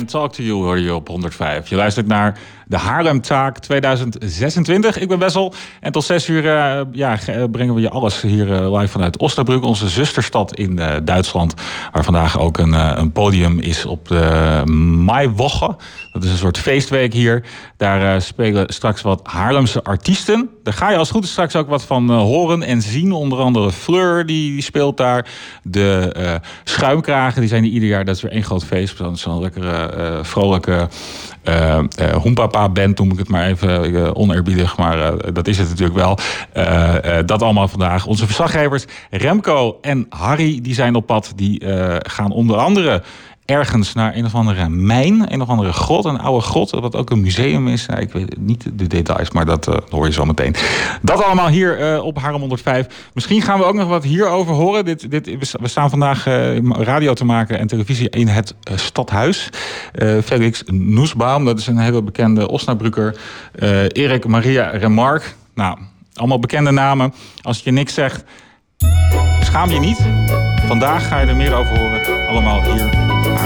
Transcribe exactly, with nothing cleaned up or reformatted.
Talk to You hoor je op honderdvijf. Je luistert naar de Haarlemtaak tweeduizend zesentwintig. Ik ben Wessel en tot zes uur uh, ja, brengen we je alles hier uh, live vanuit Osnabrück, onze zusterstad in uh, Duitsland. Waar vandaag ook een, uh, een podium is op de Maiwoche. Dat is een soort feestweek hier. Daar uh, spelen straks wat Haarlemse artiesten. Daar ga je als het goed is straks ook wat van uh, horen en zien. Onder andere Fleur, die, die speelt daar. De uh, Schuimkragen, die zijn die ieder jaar. Dat is weer één groot feest. Dat is zo'n lekkere, uh, vrolijke uh, uh, hoempapa-band, noem ik het maar even uh, oneerbiedig. Maar uh, dat is het natuurlijk wel. Uh, uh, dat allemaal vandaag. Onze verslaggevers Remco en Harry, die zijn op pad. Die uh, gaan onder andere ergens naar een of andere mijn, een of andere grot, een oude grot, wat ook een museum is. Nou, ik weet niet de details, maar dat uh, hoor je zo meteen. Dat allemaal hier uh, op Haarlem honderdvijf. Misschien gaan we ook nog wat hierover horen. Dit, dit, we staan vandaag uh, radio te maken en televisie in het uh, stadhuis. Uh, Felix Nussbaum, dat is een hele bekende Osnabrücker. Uh, Erik Maria Remarque. Nou, allemaal bekende namen. Als het je niks zegt, schaam je niet. Vandaag ga je er meer over horen. Allemaal hier op Haarlem.